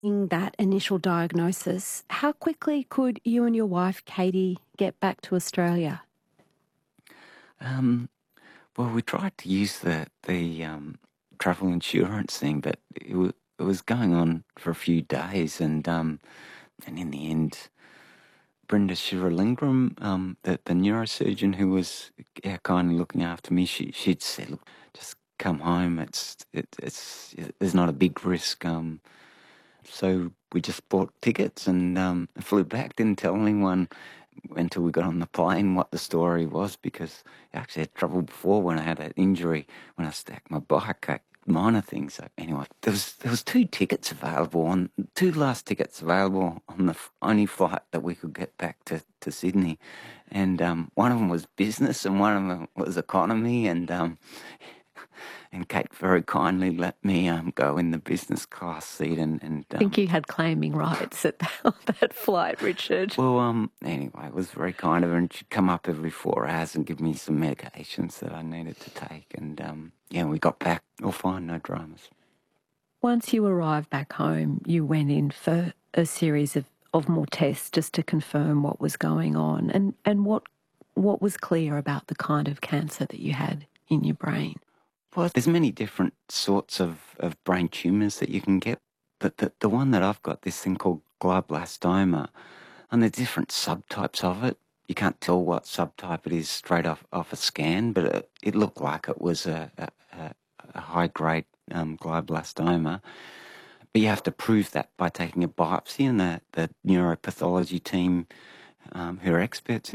In that initial diagnosis, how quickly could you and your wife, Katie, get back to Australia? Um, well, we tried to use the travel insurance thing, but it was going on for a few days, and in the end, Brenda Shiralingam, the neurosurgeon who was kindly looking after me, she'd said, "Look, just come home. It's there's not a big risk." So we just bought tickets and flew back. Didn't tell anyone until we got on the plane what the story was, because I actually had trouble before when I had an injury when I stacked my bike, minor things. So anyway, there was two last tickets available on the only flight that we could get back to Sydney, and one of them was business and one of them was economy, and Kate very kindly let me go in the business class seat and I think you had claiming rights at that flight, Richard. well, anyway, it was very kind of her, and she'd come up every 4 hours and give me some medications that I needed to take, and yeah, we got back all fine, no dramas. Once you arrived back home, you went in for a series of more tests just to confirm what was going on and what was clear about the kind of cancer that you had in your brain. Well, there's many different sorts of brain tumours that you can get, but the one that I've got, this thing called glioblastoma, and there's different subtypes of it. You can't tell what subtype it is straight off a scan, but it looked like it was a high-grade glioblastoma. But you have to prove that by taking a biopsy, and the neuropathology team, who are experts